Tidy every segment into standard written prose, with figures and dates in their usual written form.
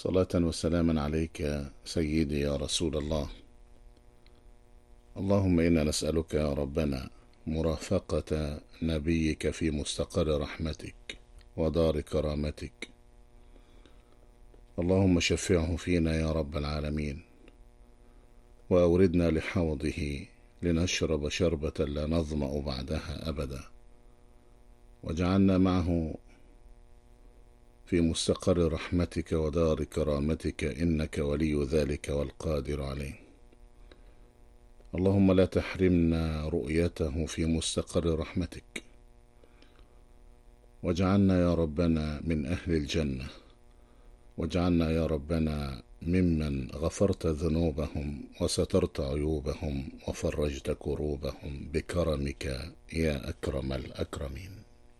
صلاة وسلاما عليك سيدي يا رسول الله. اللهم إنا نسألك يا ربنا مرافقة نبيك في مستقر رحمتك ودار كرامتك. اللهم شفعه فينا يا رب العالمين، وأوردنا لحوضه لنشرب شربة لا نظمأ بعدها أبدا، واجعلنا معه في مستقر رحمتك ودار كرامتك، إنك ولي ذلك والقادر عليه. اللهم لا تحرمنا رؤيته في مستقر رحمتك، واجعلنا يا ربنا من أهل الجنة، واجعلنا يا ربنا ممن غفرت ذنوبهم وسترت عيوبهم وفرجت كروبهم بكرمك يا أكرم الأكرمين.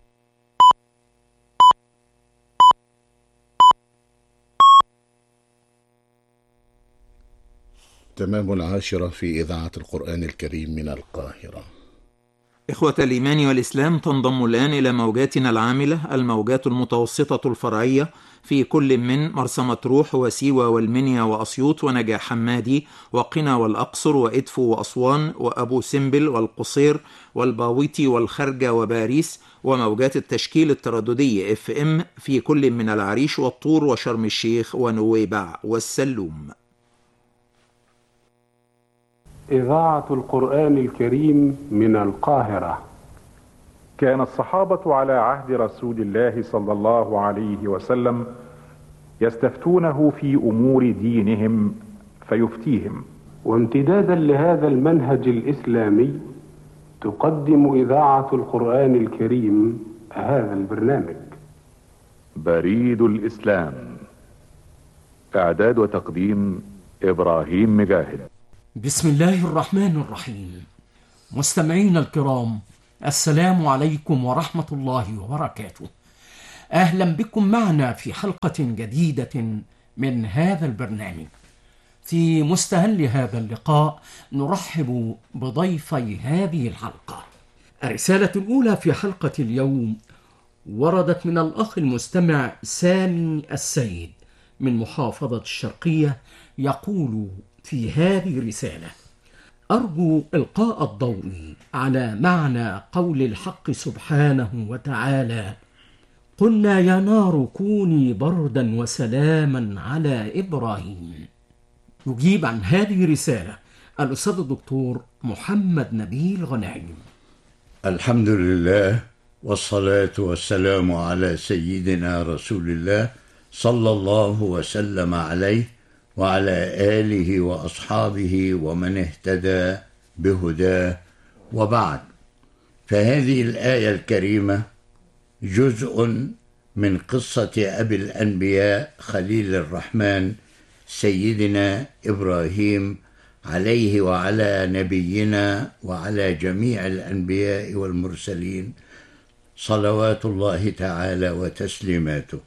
تمام العاشرة في إذاعة القرآن الكريم من القاهرة. إخوة الإيمان والإسلام، تنضم الآن إلى موجاتنا العاملة الموجات المتوسطة الفرعية في كل من مرسى مطروح وسيوة والمنيا وأسيوط ونجع حمادي وقنا والأقصر وإدفو وأسوان وأبو سمبل والقصير والباويتي والخرجة وباريس، وموجات التشكيل الترددي FM في كل من العريش والطور وشرم الشيخ ونويبع والسلوم. إذاعة القرآن الكريم من القاهرة. كان الصحابة على عهد رسول الله صلى الله عليه وسلم يستفتونه في أمور دينهم فيفتيهم. وامتدادا لهذا المنهج الإسلامي تقدم إذاعة القرآن الكريم هذا البرنامج. بريد الإسلام، إعداد وتقديم إبراهيم مجاهد. بسم الله الرحمن الرحيم. مستمعين الكرام، السلام عليكم ورحمة الله وبركاته. أهلا بكم معنا في حلقة جديدة من هذا البرنامج. في مستهل هذا اللقاء نرحب بضيفي هذه الحلقة. الرسالة الأولى في حلقة اليوم وردت من الأخ المستمع سامي السيد من محافظة الشرقية، يقول في هذه الرسالة: أرجو إلقاء الضوء على معنى قول الحق سبحانه وتعالى: قلنا يا نار كوني بردا وسلاما على إبراهيم. يجيب عن هذه الرسالة الأستاذ الدكتور محمد نبيل غنايم. الحمد لله والصلاة والسلام على سيدنا رسول الله صلى الله وسلم عليه وعلى آله وأصحابه ومن اهتدى بهداه، وبعد. فهذه الآية الكريمة جزء من قصة أبي الأنبياء خليل الرحمن سيدنا إبراهيم عليه وعلى نبينا وعلى جميع الأنبياء والمرسلين صلوات الله تعالى وتسليماته.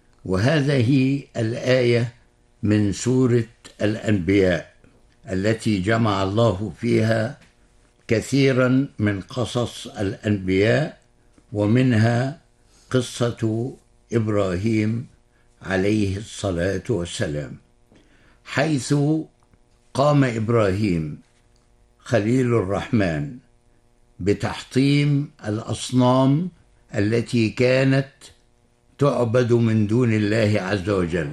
وهذه الآية من سورة الأنبياء التي جمع الله فيها كثيرا من قصص الأنبياء، ومنها قصة إبراهيم عليه الصلاة والسلام، حيث قام إبراهيم خليل الرحمن بتحطيم الأصنام التي كانت تعبد من دون الله عز وجل،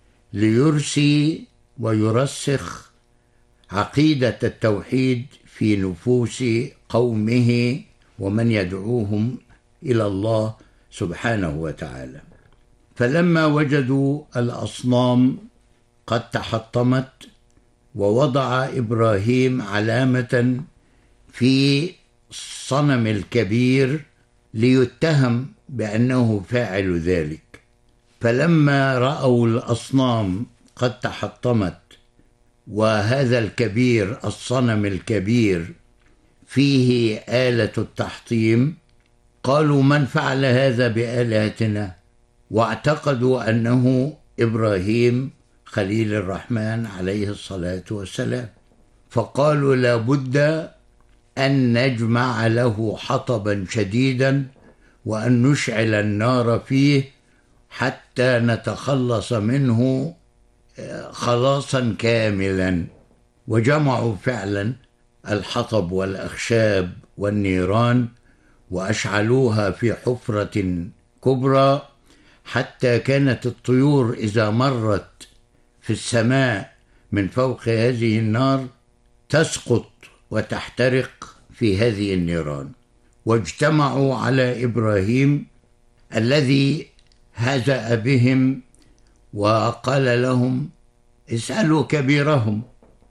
ليرسي ويرسخ عقيدة التوحيد في نفوس قومه ومن يدعوهم إلى الله سبحانه وتعالى. فلما وجدوا الأصنام قد تحطمت، ووضع إبراهيم علامة في الصنم الكبير ليتهم بأنه فاعل ذلك، فلما رأوا الأصنام قد تحطمت وهذا الكبير الصنم الكبير فيه آلة التحطيم، قالوا: من فعل هذا بآلهتنا؟ واعتقدوا أنه إبراهيم خليل الرحمن عليه الصلاة والسلام، فقالوا: لا بد أن نجمع له حطبا شديدا وأن نشعل النار فيه حتى نتخلص منه خلاصا كاملا. وجمعوا فعلا الحطب والأخشاب والنيران وأشعلوها في حفرة كبرى، حتى كانت الطيور إذا مرت في السماء من فوق هذه النار تسقط وتحترق في هذه النيران. واجتمعوا على إبراهيم الذي هزأ بهم وقال لهم: اسألوا كبيرهم.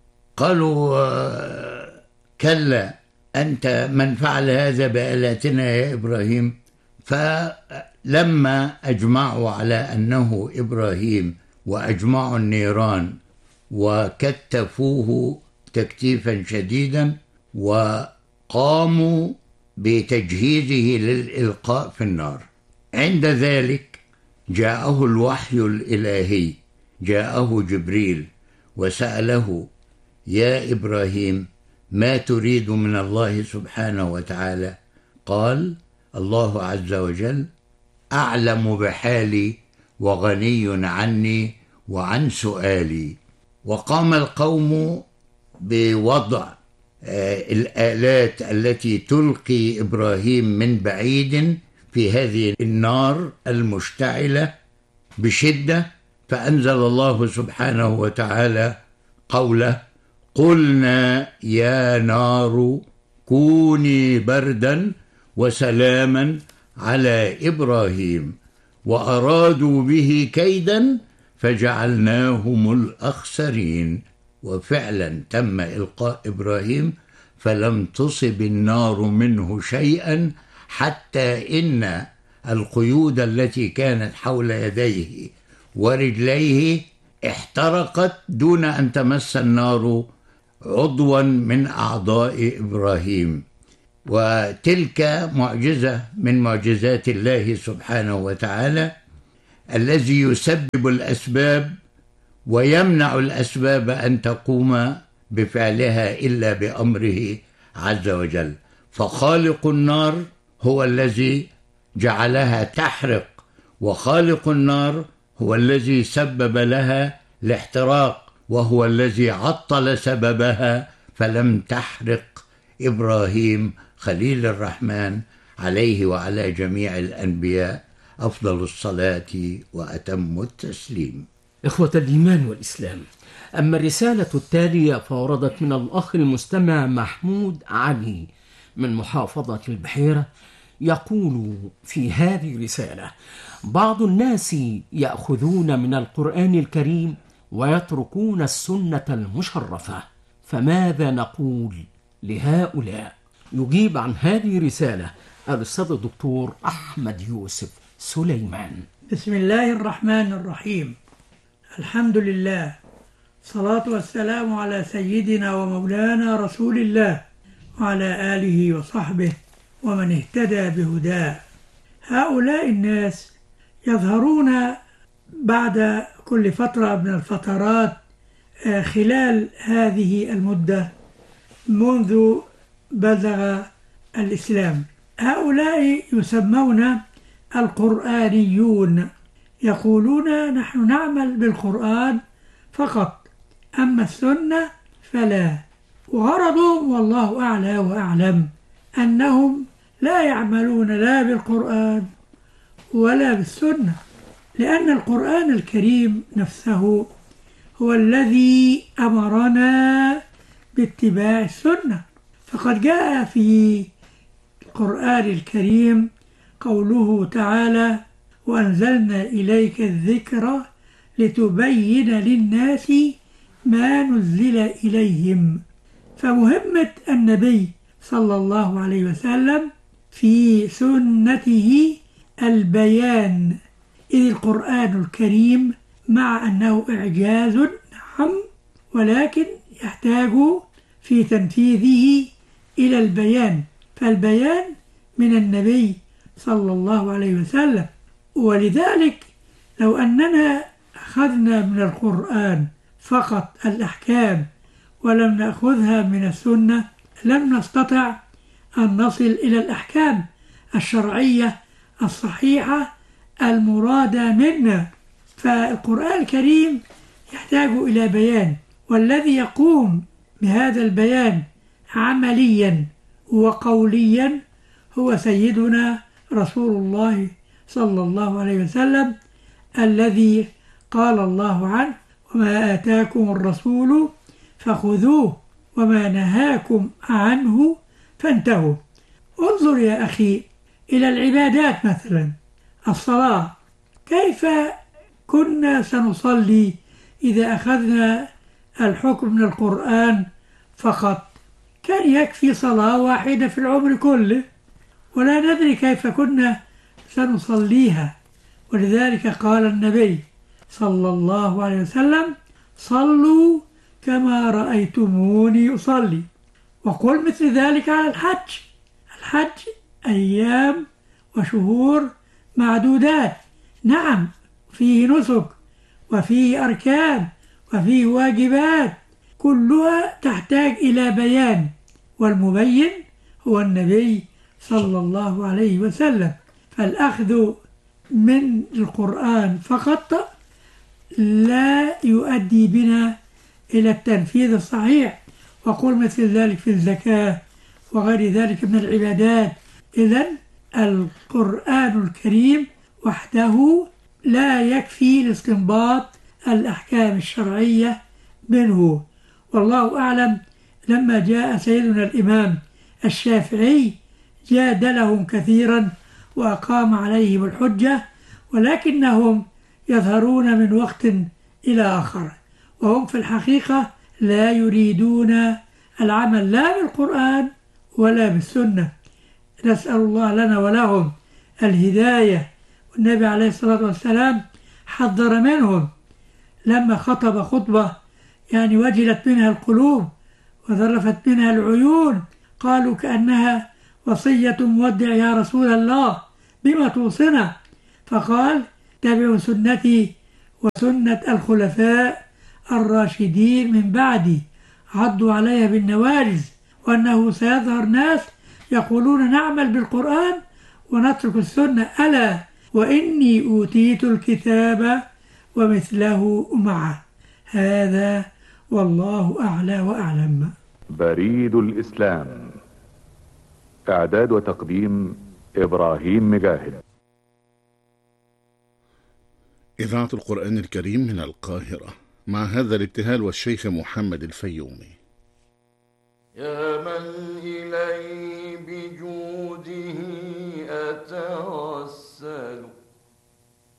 قالوا: كلا، أنت من فعل هذا بآلاتنا يا إبراهيم؟ فلما أجمعوا على أنه إبراهيم وأجمعوا النيران وكتفوه تكتيفا شديدا وقاموا بتجهيزه للإلقاء في النار. عند ذلك جاءه الوحي الإلهي، جاءه جبريل وسأله: يا إبراهيم، ما تريد من الله سبحانه وتعالى؟ قال: الله عز وجل أعلم بحالي وغني عني وعن سؤالي. وقام القوم بوضع الآلات التي تلقي إبراهيم من بعيد في هذه النار المشتعلة بشدة. فأنزل الله سبحانه وتعالى قوله: قلنا يا نار كوني بردا وسلاما على إبراهيم وأرادوا به كيدا فجعلناهم الأخسرين. وفعلا تم إلقاء إبراهيم فلم تصب النار منه شيئا، حتى إن القيود التي كانت حول يديه ورجليه احترقت دون أن تمس النار عضوا من أعضاء إبراهيم. وتلك معجزة من معجزات الله سبحانه وتعالى، الذي يسبب الأسباب ويمنع الأسباب أن تقوم بفعلها إلا بأمره عز وجل. فخالق النار هو الذي جعلها تحرق، وخالق النار هو الذي سبب لها الاحتراق، وهو الذي عطل سببها فلم تحرق إبراهيم خليل الرحمن عليه وعلى جميع الأنبياء أفضل الصلاة وأتم التسليم. إخوة الإيمان والإسلام، أما الرسالة التالية فوردت من الأخ المستمع محمود علي من محافظة البحيرة. يقول في هذه الرسالة: بعض الناس يأخذون من القرآن الكريم ويتركون السنة المشرفة، فماذا نقول لهؤلاء؟ يجيب عن هذه الرسالة الأستاذ الدكتور أحمد يوسف سليمان. بسم الله الرحمن الرحيم. الحمد لله، الصلاة والسلام على سيدنا ومولانا رسول الله وعلى آله وصحبه ومن اهتدى بهداه. هؤلاء الناس يظهرون بعد كل فترة من الفترات خلال هذه المدة منذ بزغ الإسلام. هؤلاء يسمون القرآنيون، يقولون نحن نعمل بالقرآن فقط، أما السنة فلا. وغرضهم والله أعلى وأعلم أنهم لا يعملون لا بالقرآن ولا بالسنة، لأن القرآن الكريم نفسه هو الذي أمرنا باتباع السنة. فقد جاء في القرآن الكريم قوله تعالى: وأنزلنا إليك الذكر لتبين للناس ما نزل إليهم. فمهمة النبي صلى الله عليه وسلم في سنته البيان، إذ القرآن الكريم مع أنه إعجاز نعم، ولكن يحتاج في تنفيذه إلى البيان، فالبيان من النبي صلى الله عليه وسلم. ولذلك لو أننا أخذنا من القرآن فقط الأحكام ولم نأخذها من السنة لم نستطع أن نصل إلى الأحكام الشرعية الصحيحة المرادة منا. فالقرآن الكريم يحتاج إلى بيان، والذي يقوم بهذا البيان عمليا وقوليا هو سيدنا رسول الله صلى الله عليه وسلم، الذي قال الله عنه: وما آتاكم الرسول فخذوه وما نهاكم عنه فانتهوا. انظر يا أخي إلى العبادات، مثلا الصلاة، كيف كنا سنصلي إذا أخذنا الحكم من القرآن فقط؟ كان يكفي صلاة واحدة في العمر كله، ولا ندري كيف كنا سنصليها. ولذلك قال النبي صلى الله عليه وسلم: صلوا كما رأيتموني أصلي. وقل مثل ذلك على الحج. الحج أيام وشهور معدودات، نعم فيه نسك وفيه أركان وفيه واجبات، كلها تحتاج إلى بيان، والمبين هو النبي صلى الله عليه وسلم. فالأخذ من القرآن فقط لا يؤدي بنا إلى التنفيذ الصحيح. وقل مثل ذلك في الزكاة وغير ذلك من العبادات. إذن القرآن الكريم وحده لا يكفي لاستنباط الأحكام الشرعية منه. والله أعلم. لما جاء سيدنا الإمام الشافعي جادلهم كثيرا وأقام عليهم الحجة، ولكنهم يظهرون من وقت إلى آخر، وهم في الحقيقة لا يريدون العمل لا بالقرآن ولا بالسنة. نسأل الله لنا ولهم الهداية. والنبي عليه الصلاة والسلام حذر منهم لما خطب خطبة يعني وجلت منها القلوب وذرفت منها العيون، قالوا كأنها وصية مودع يا رسول الله، بما توصنا؟ فقال: اتبعوا سنتي وسنة الخلفاء الراشدين من بعدي، عضوا عليها بالنواجذ، وأنه سيظهر ناس يقولون نعمل بالقرآن ونترك السنة، ألا وإني أوتيت الكتاب ومثله معه. هذا والله أعلى وأعلم. بريد الإسلام، إعداد وتقديم إبراهيم مجاهد. إذاعة القرآن الكريم من القاهرة، مع هذا الابتهال والشيخ محمد الفيومي. يا من إليه بجوده أتوسل